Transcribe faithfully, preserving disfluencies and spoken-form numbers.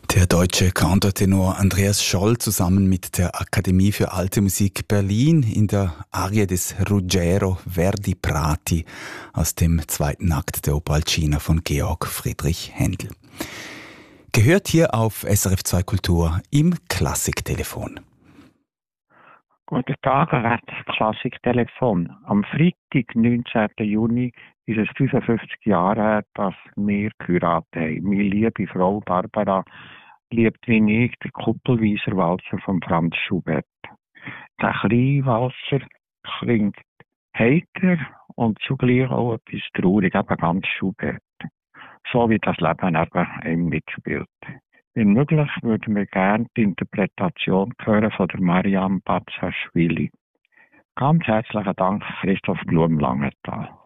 Der deutsche Countertenor Andreas Scholl zusammen mit der Akademie für Alte Musik Berlin in der Arie des Ruggero Verdi Prati aus dem zweiten Akt der Oper Alcina von Georg Friedrich Händel. Gehört hier auf S R F zwei Kultur im Klassiktelefon. Guten Tag, Rat Klassiktelefon. Am Freitag, neunzehnten Juni, ist es fünfundfünfzig Jahre her, dass wir geheiratet haben. Meine liebe Frau Barbara liebt wie ich den Kuppelweiser Walzer von Franz Schubert. Der kleine Walzer klingt heiter und zugleich auch etwas traurig, eben ganz Schubert. So wie das Leben eben ihm mitspielt. Wenn möglich würden wir gerne die Interpretation hören von der Mariam Bazaschwili. Ganz herzlichen Dank, Christoph Blum-Langenthal.